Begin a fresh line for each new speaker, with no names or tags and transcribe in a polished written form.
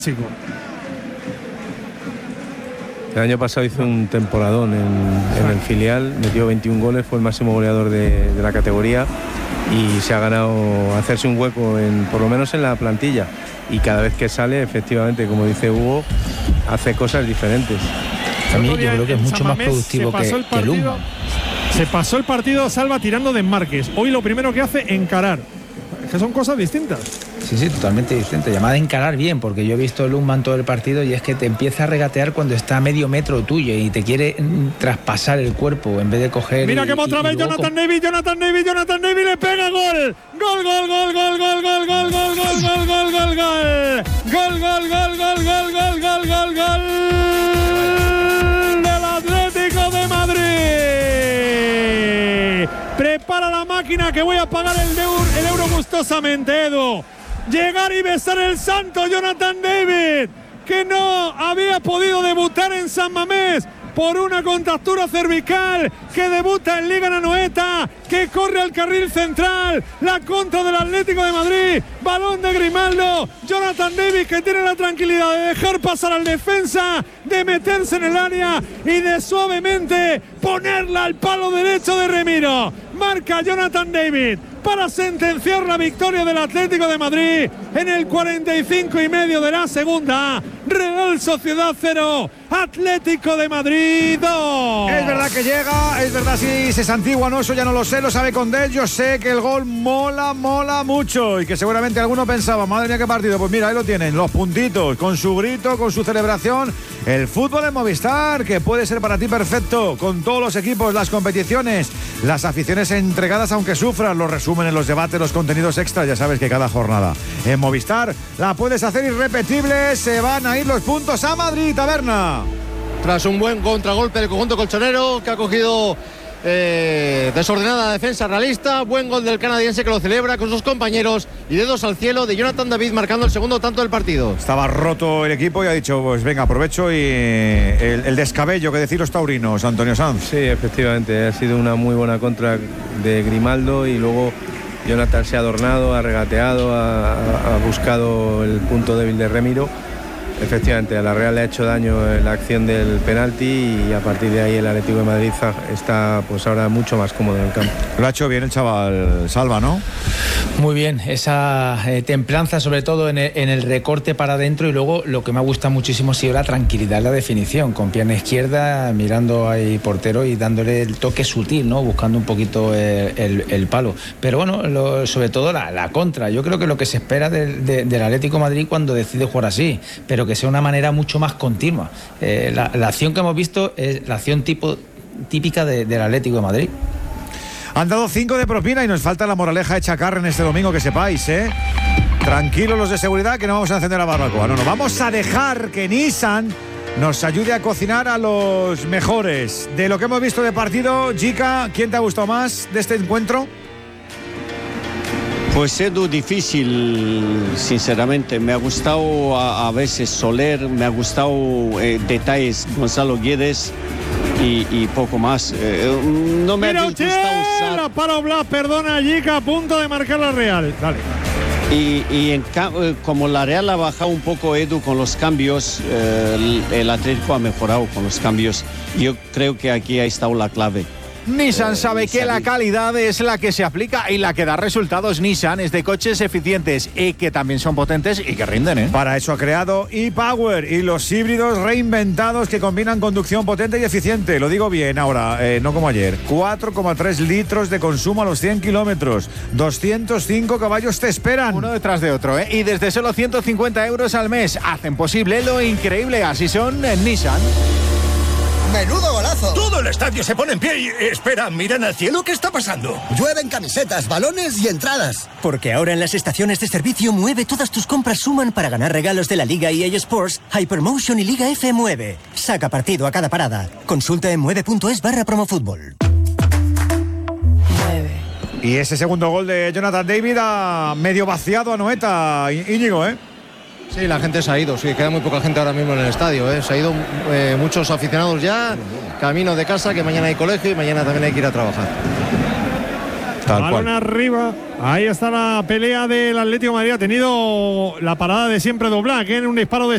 Chico.
El año pasado hizo un temporadón en el filial, metió 21 goles, fue el máximo goleador de la categoría y se ha ganado hacerse un hueco por lo menos en la plantilla, y cada vez que sale, efectivamente, como dice Hugo, hace cosas diferentes.
A mí yo creo que es mucho más productivo que Luma.
Se pasó el partido Salva tirando de enmarques. Hoy lo primero que hace, encarar. Es que son cosas distintas.
Sí, totalmente distinto. Llamada a encarar bien, porque yo he visto Lundman todo el partido y es que te empieza a regatear cuando está a medio metro tuyo y te quiere traspasar el cuerpo en vez de coger.
Mira que otra vez Jonathan David le pega gol. Gol del Atlético de Madrid. Prepara la máquina que voy a pagar el euro gustosamente, Edu. Llegar y besar el santo Jonathan David, que no había podido debutar en San Mamés por una contractura cervical, que debuta en Liga Anoeta, que corre al carril central, la contra del Atlético de Madrid, balón de Grimaldo, Jonathan David, que tiene la tranquilidad de dejar pasar al defensa, de meterse en el área y de suavemente ponerla al palo derecho de Remiro. Marca Jonathan David para sentenciar la victoria del Atlético de Madrid en el 45,5 de la segunda. Real Sociedad 0, Atlético de Madrid 2.
Es verdad que llega, es verdad si se santigua o no, eso ya no lo sé, lo sabe Condell. Yo sé que el gol mola mucho y que seguramente alguno pensaba, madre mía qué partido. Pues mira, ahí lo tienen, los puntitos, con su grito, con su celebración. El fútbol en Movistar, que puede ser para ti perfecto, con todos los equipos, las competiciones, las aficiones entregadas aunque sufran, los resúmenes, los debates, los contenidos extras, ya sabes que cada jornada en Movistar la puedes hacer irrepetible. Se van a ir los puntos a Madrid, Taberna.
Tras un buen contragolpe del conjunto colchonero, que ha cogido desordenada defensa realista, buen gol del canadiense, que lo celebra con sus compañeros, y dedos al cielo de Jonathan David marcando el segundo tanto del partido.
Estaba roto el equipo y ha dicho, pues venga, aprovecho, y el descabello que decir los taurinos, Antonio Sanz.
Sí, efectivamente, ha sido una muy buena contra de Grimaldo, y luego Jonathan se ha adornado, ha regateado, ha buscado el punto débil de Remiro. Efectivamente, a la Real le ha hecho daño la acción del penalti, y a partir de ahí el Atlético de Madrid está pues ahora mucho más cómodo en el campo.
Lo ha hecho bien el chaval Salva, ¿no?
Muy bien, esa templanza sobre todo en el recorte para adentro, y luego lo que me ha gustado muchísimo ha sido la tranquilidad en la definición, con pierna izquierda, mirando al portero y dándole el toque sutil, ¿no? Buscando un poquito el palo. Pero bueno, sobre todo la contra. Yo creo que lo que se espera del Atlético de Madrid cuando decide jugar así, pero que sea una manera mucho más continua. La acción que hemos visto es la acción típica del Atlético de Madrid.
Han dado 5 de propina y nos falta la moraleja hecha carne este domingo, que sepáis, Tranquilos los de seguridad, que no vamos a encender la barbacoa. No, vamos a dejar que Nissan nos ayude a cocinar a los mejores. De lo que hemos visto de partido, Jica, ¿quién te ha gustado más de este encuentro?
Pues Edu, difícil, sinceramente. Me ha gustado a veces Soler, me ha gustado detalles Gonzalo Guedes y poco más. No me ha gustado usar.
Para Blas, perdona, Jica, a punto de marcar la Real. Dale.
Y como la Real ha bajado un poco, Edu, con los cambios, el Atlético ha mejorado con los cambios. Yo creo que aquí ha estado la clave.
Nissan sabe que la calidad es la que se aplica y la que da resultados. Nissan es de coches eficientes y que también son potentes y que rinden,
Para eso ha creado ePower y los híbridos reinventados que combinan conducción potente y eficiente. Lo digo bien ahora, no como ayer. 4,3 litros de consumo a los 100 kilómetros. 205 caballos te esperan.
Uno detrás de otro, Y desde solo 150 euros al mes hacen posible lo increíble. Así son Nissan.
¡Menudo golazo!
Todo el estadio se pone en pie y... Espera, miran al cielo, ¿qué está pasando?
Llueven camisetas, balones y entradas. Porque ahora en las estaciones de servicio Mueve todas tus compras suman para ganar regalos de la Liga EA Sports, Hypermotion y Liga F Mueve. Saca partido a cada parada. Consulta en mueve.es/promofútbol.
Y ese segundo gol de Jonathan David ha medio vaciado a Noeta, Íñigo,
Sí, la gente se ha ido, queda muy poca gente ahora mismo en el estadio, Se ha ido muchos aficionados ya, camino de casa, que mañana hay colegio y mañana también hay que ir a trabajar.
Balón arriba, ahí está la pelea del Atlético de Madrid, ha tenido la parada de siempre Doblac, en un disparo de